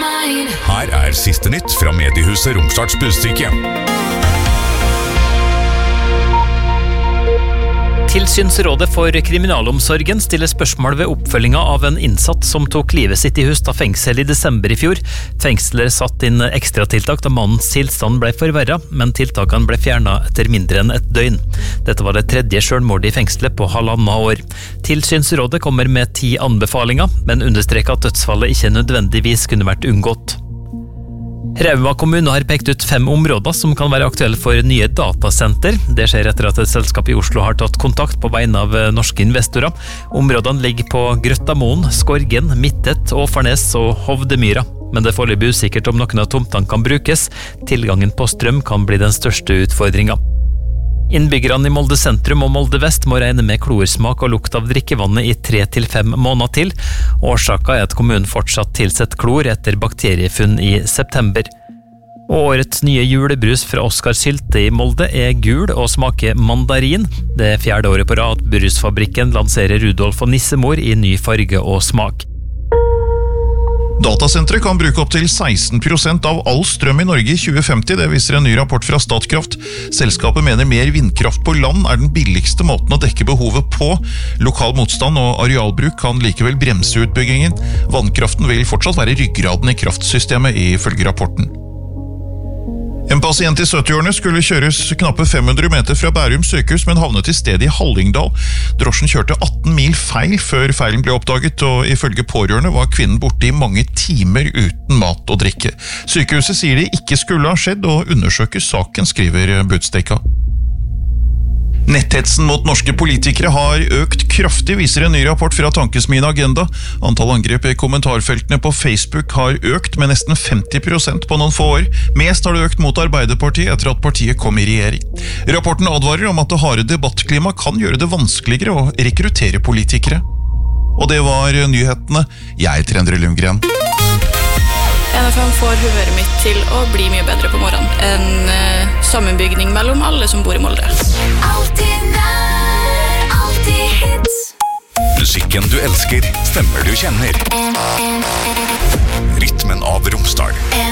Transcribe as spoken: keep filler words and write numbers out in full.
Her er siste nytt fra mediehuset Romsdals Budstikke. Tilsynsrådet for kriminalomsorgen stiller spørsmål ved oppfølginga av en innsatt som tok livet sitt i Hustad fengsel i desember i fjor. Fengsler satt inn ekstratiltak da mannens tilstand ble forverret, men tiltakene ble fjernet etter mindre enn et døgn. Dette var det tredje selvmordet i fengselet på halvannet år. Tilsynsrådet kommer med ti anbefalinger, men understreker at dødsfallet ikke nødvendigvis kunne vært unngått. Rauma kommune har pekt ut fem områder som kan være aktuelle for nye datasenter. Det skjer etter at et selskap i Oslo har tatt kontakt på vegne av norske investorer. Områdene ligger på Grøttamoen, Skorgen, Midtet, Åfarnes og Hovdemyra. Men det er foreløpig usikkert om noen av tomtene kan brukes. Tilgangen på strøm kan bli den største utfordringen. Innbyggerne i Molde sentrum og Molde vest må regne med klorsmak og lukt av drikkevannet i tre til fem måneder til. Årsaken er at kommunen fortsatt tilsetter klor etter bakteriefunn i september. Og årets nye julebrus fra Oskar Sylte i Molde er gul og smaker mandarin. Det er fjerde året på rad at brusfabrikken lanserer Rudolf og Nissemor i ny farge og smak. Datasenteret kan bruke opp til seksten prosent av all strøm i Norge i tjue femti, det viser en ny rapport fra Statkraft. Selskapet mener mer vindkraft på land er den billigste måten å dekke behovet på. Lokal motstand og arealbruk kan likevel bremse utbyggingen. Vannkraften vil fortsatt være ryggraden i kraftsystemet, ifølge rapporten. En pasient i syttiårene skulle kjøres knappe fem hundre meter fra Bærum sykehus, men havnet i stedet i Hallingdal. Drosjen kjørte atten mil feil før feilen ble oppdaget, og ifølge pårørende var kvinnen borte i mange timer uten mat og drikke. Sykehuset sier det ikke skulle ha skjedd, og undersøker saken, skriver Budstikka. Netthetsen mot norske politikere har økt kraftig, viser en ny rapport fra Tankesmien Agenda. Antall angrep i kommentarfeltene på Facebook har økt med nesten femti prosent på noen få år. Mest har det økt mot Arbeiderpartiet etter at partiet kom i regjering. Rapporten advarer om at det harde debattklima kan gjøre det vanskeligere å rekruttere politikere. Og det var nyhetene. Jeg heter Endre Lundgren. N F M får humøret mitt til å bli mye bedre på morgenen. En uh, sammenbygning mellom alle som bor i Molde. Alltid nær, alltid hits. Musikken du elsker, stemmer du kjenner. Rytmen av Romsdal.